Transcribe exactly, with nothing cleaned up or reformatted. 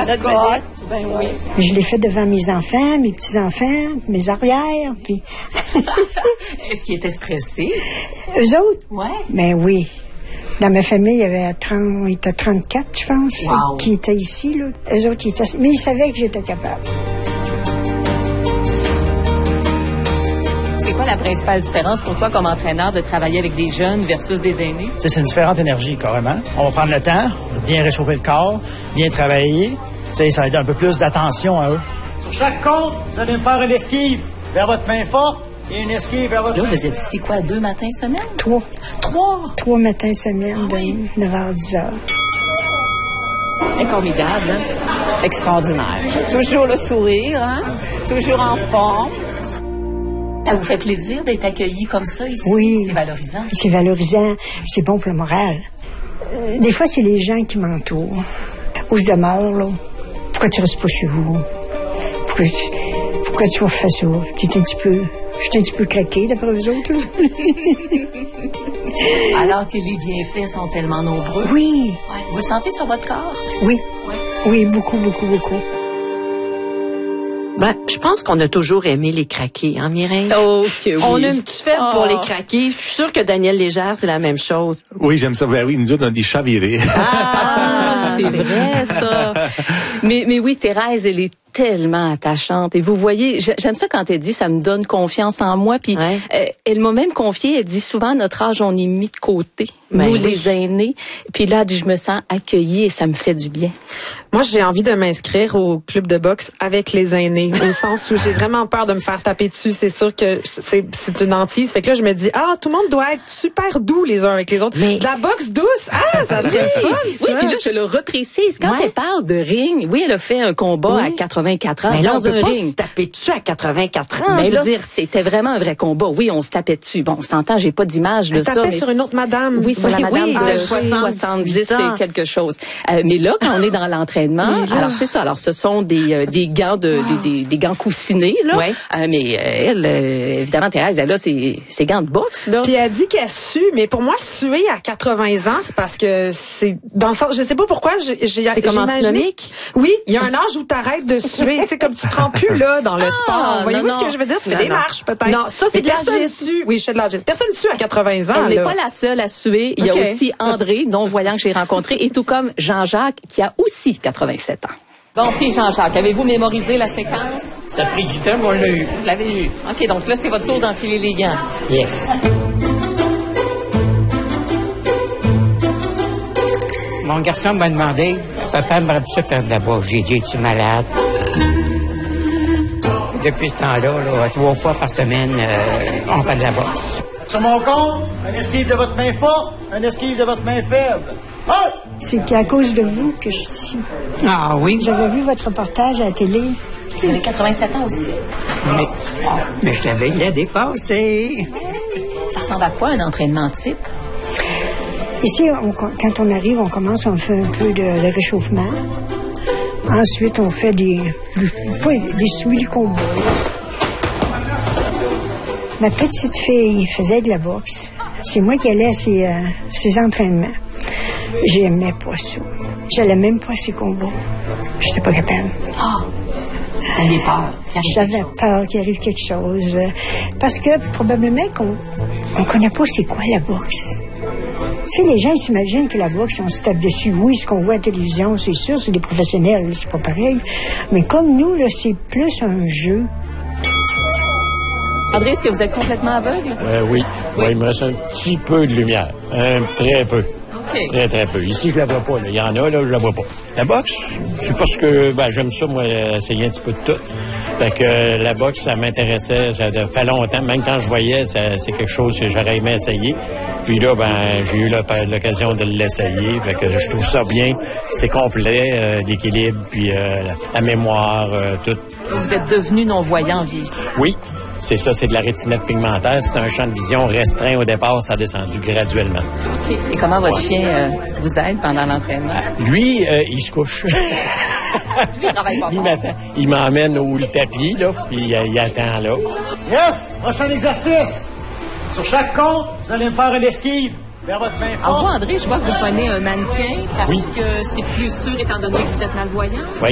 mascotte. Ben oui. Je l'ai fait devant mes enfants, mes petits-enfants, mes arrières, puis... Est-ce qu'ils étaient stressés? Eux autres? Ouais. Ben oui. Dans ma famille, il y avait trente, il était trente-quatre, je pense, wow. qui étaient ici, là. Eux autres, ils étaient... Mais ils savaient que j'étais capable. C'est quoi la principale différence pour toi comme entraîneur de travailler avec des jeunes versus des aînés? T'sais, c'est une différente énergie, carrément. On va prendre le temps, bien réchauffer le corps, bien travailler. T'sais, ça va être un peu plus d'attention à eux. Sur chaque compte, vous allez me faire une esquive vers votre main forte et une esquive vers votre Là, main. vous êtes ici, quoi, deux matins semaine? Trois. Trois? Trois matins semaine, Ah, de oui. neuf heures à dix heures. C'est formidable, hein? Extraordinaire. Toujours le sourire, hein? Toujours en forme. Ça vous fait plaisir d'être accueilli comme ça ici? Oui. C'est valorisant. C'est valorisant, c'est bon pour le moral. Euh, des fois, c'est les gens qui m'entourent. Où je demeure, là. Pourquoi tu restes pas chez vous? Pourquoi tu, pourquoi tu vas faire ça? Tu es un petit peu... Je suis un petit peu craqué d'après eux autres, là. Alors que les bienfaits sont tellement nombreux. Oui. Ouais. Vous le sentez sur votre corps? Oui. Ouais. Oui, beaucoup, beaucoup, beaucoup. Ben, je pense qu'on a toujours aimé les craqués, hein, Mireille? Oh, que oui. On a une petite faible Oh. pour les craqués. Je suis sûre que Daniel Légère, c'est la même chose. Oui, j'aime ça. Ben oui, nous autres, on dit chaviré. Ah, c'est vrai, ça. Mais, mais oui, Thérèse, elle est tellement attachante. Et vous voyez, j'aime ça quand elle dit « ça me donne confiance en moi ». Puis ouais. euh, elle m'a même confié, elle dit souvent à notre âge, on est mis de côté, ben nous oui. les aînés. Puis là, elle dit, je me sens accueillie et ça me fait du bien. Moi, j'ai envie de m'inscrire au club de boxe avec les aînés, au sens où j'ai vraiment peur de me faire taper dessus. C'est sûr que c'est, c'est une hantise. Fait que là, je me dis, ah, tout le monde doit être super doux les uns avec les autres. Mais de la boxe douce, ah, ça serait oui. fun, ça. Oui, puis là, je le reprécise. Quand ouais. elle parle de ring, oui, elle a fait un combat oui. à quatre-vingt-quatre ans mais là, dans on peut un pas ring. se taper dessus à quatre-vingt-quatre ans, mais je veux là, dire. C'était vraiment un vrai combat. Oui, on se tapait dessus. Bon, on s'entend, j'ai pas d'image de elle ça. tapait Mais sur une autre madame. Oui, sur oui, la madame oui, de de soixante-dix et quelque chose. Euh, mais là, quand on est dans l'entraînement, alors c'est ça. Alors, ce sont des euh, des gants de wow. des, des, des gants coussinés là. Ouais. Euh, mais euh, elle, euh, évidemment, Thérèse, elle a ses, ses gants de boxe là. Puis elle dit qu'elle sue, mais pour moi, suer à quatre-vingts ans, c'est parce que c'est dans le sens, je sais pas pourquoi, j'ai, j'ai c'est comme antinomique. Oui, il y a un âge où t'arrêtes de suer, tu sais, comme tu te rends plus là dans le ah, sport. Voyez-vous ce que je veux dire? Tu non, fais des non. marches peut-être. Non, ça c'est mais de la geste. Oui, je fais de la geste. Personne sue à quatre-vingts ans. Elle n'est là. pas la seule à suer. Il y a okay. aussi André, dont voyant que j'ai rencontré, et tout comme Jean-Jacques, qui a aussi quatre-vingt-sept ans. Bon, puis Jean-Jacques, avez-vous mémorisé la séquence? Ça a pris du temps, mais on l'a eu. Vous l'avez eu. OK, donc là, c'est votre tour d'enfiler les gants. Yes. Mon garçon m'a demandé, papa me ça faire de la boxe. J'ai dit, es-tu malade? Depuis ce temps-là, là, trois fois par semaine, euh, on fait de la boxe. Sur mon compte, un esquive de votre main forte, un esquive de votre main faible. Hein? C'est à cause de vous que je suis ici. Ah oui? J'avais vu votre reportage à la télé. Vous avez quatre-vingt-sept ans aussi. Mais, mais je t'avais la dépassé. Ça ressemble à quoi un entraînement type? Ici, on, quand on arrive, on commence, on fait un peu de, de réchauffement. Ensuite, on fait des, des, des suivis combat. Ma petite fille faisait de la boxe. C'est moi qui allais à ses, euh, ses entraînements. J'aimais pas ça. J'allais même pas à ses combats. J'étais pas capable. Ah! Vous aviez peur? J'avais peur qu'il arrive quelque chose. Parce que probablement qu'on on connaît pas c'est quoi la boxe. Tu sais, les gens ils s'imaginent que la boxe, on se tape dessus. Oui, ce qu'on voit à la télévision, c'est sûr, c'est des professionnels, c'est pas pareil. Mais comme nous, là, c'est plus un jeu. André, est-ce que vous êtes complètement aveugle? Euh, oui. oui. Ouais, il me reste un petit peu de lumière. Un très peu. Okay. Très, très peu. Ici, je la vois pas. Là. Il y en a, là, je la vois pas. La boxe, c'est parce que ben, j'aime ça, moi, essayer un petit peu de tout. Fait que euh, la boxe, ça m'intéressait, ça fait longtemps. Même quand je voyais, ça, c'est quelque chose que j'aurais aimé essayer. Puis là, ben, j'ai eu l'occasion de l'essayer. Fait que je trouve ça bien. C'est complet, euh, l'équilibre, puis euh, la, la mémoire, euh, tout. Vous êtes devenu non-voyant en vie. Oui. C'est ça, c'est de la rétinite pigmentaire. C'est un champ de vision restreint au départ, ça a descendu graduellement. OK. Et comment votre ouais. chien euh, vous aide pendant l'entraînement? Lui, euh, il se couche. Lui, il travaille pas il, m'attend, il m'emmène au le tapis, là, puis il, il attend là. Yes! Prochain exercice! Sur chaque compte, vous allez me faire une esquive vers votre main forte. Alors vous, André, je vois que vous prenez un mannequin parce oui. que c'est plus sûr étant donné que vous êtes malvoyant. Oui,